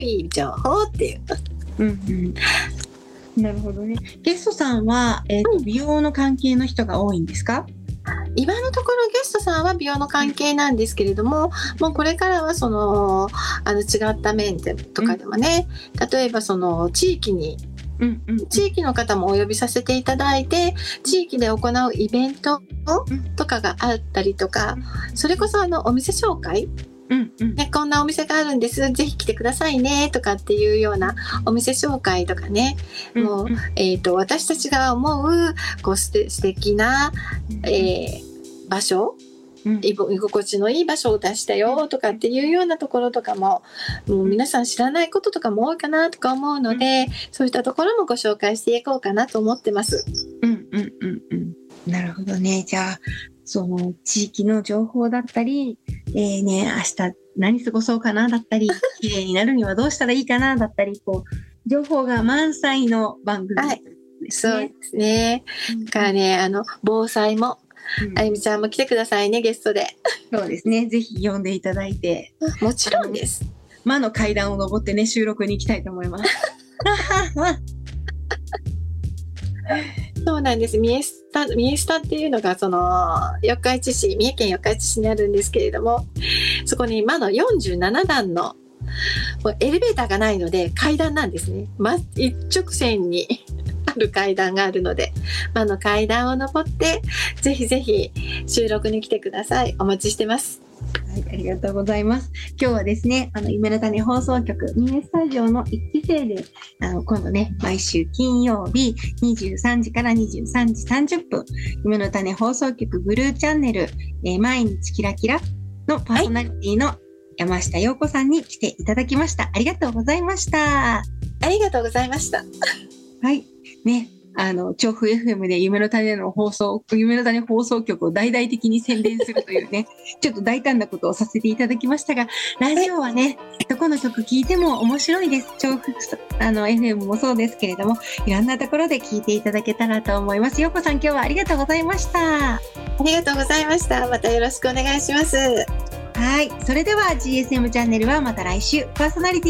いい情報っていう。 うんうん、なるほどね。ゲストさんは、美容の関係の人が多いんですか？ 今のところゲストさんは美容の関係なんですけれども、もうこれからは違った面とかでもね、例えば地域の方もお呼びさせていただいて、地域で行うイベントとかがあったりとか、それこそお店紹介、こんなお店があるんです、ぜひ来てくださいねとかっていうようなお店紹介とかね、もう、私たちが思う素敵な、場所、居心地のいい場所を出したよとかっていうようなところとかも、もう皆さん知らないこととかも多いかなとか思うので、そういったところもご紹介していこうかなと思ってます。 なるほどね。じゃあその地域の情報だったり、明日何過ごそうかなだったり、綺麗になるにはどうしたらいいかなだったり、情報が満載の番組ですね。 そうですね。だからね、防災も、あゆみちゃんも来てくださいね、ゲストで。 そうですね。ぜひ呼んでいただいて。 もちろんです。 魔の階段を登ってね、収録に行きたいと思います。 そうなんです。三重スタっていうのが四日市市、三重県四日市市にあるんですけれども、そこに魔の47段のエレベーターがないので階段なんですね。一直線にある階段があるので、魔の階段を登ってぜひぜひ収録に来てください。お待ちしてます。 はい、ありがとうございます。今日はですね、夢の種放送局三重スタジオの1期生で、今度ね、毎週金曜日23時から23時30分、夢の種放送局ブルーチャンネル、毎日キラキラのパーソナリティの山下陽子さんに来ていただきました。ありがとうございました。 ありがとうございました。 はい。ね。調布 FM で夢の種放送局を大々的に宣伝するというね、ちょっと大胆なことをさせていただきましたが、ラジオはね、どこの曲聴いても面白いです。調布FM もそうですけれども、いろんなところで聴いていただけたらと思います。ようこさん、今日はありがとうございました。 ありがとうございました。またよろしくお願いします。 はい。それでは GSM チャンネルはまた来週、パーソナリティ